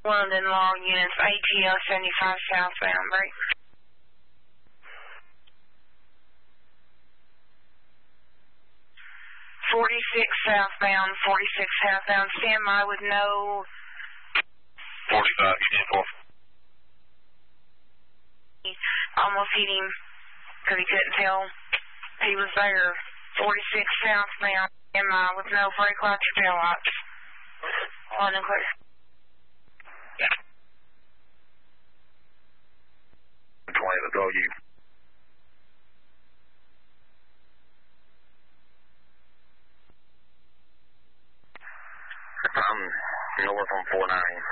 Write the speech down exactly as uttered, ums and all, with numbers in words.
London Law Units, A T O seventy-five southbound, break. forty-six southbound, forty-six southbound, stand by with no... forty-five, stand for. Almost hit him because he couldn't tell he was there. forty-six southbound, stand by with no brake lights or tail lights. London clear. twenty, that's all you. I'm north on four ninety.